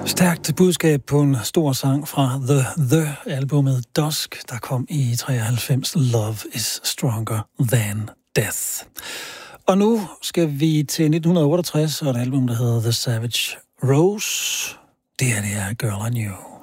Stærkt budskab på en stor sang fra The-albumet Dusk, der kom i 93, Love is Stronger Than Death. Og nu skal vi til 1968 og et album, der hedder The Savage Rose. Det her, det er Girl I Knew.